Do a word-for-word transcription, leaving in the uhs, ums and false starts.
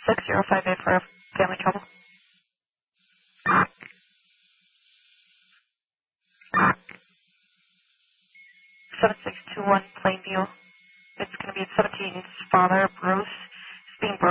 six zero five eight for family trouble. seven six two one Plainview. It's going to be seventeen's father, Bruce, is being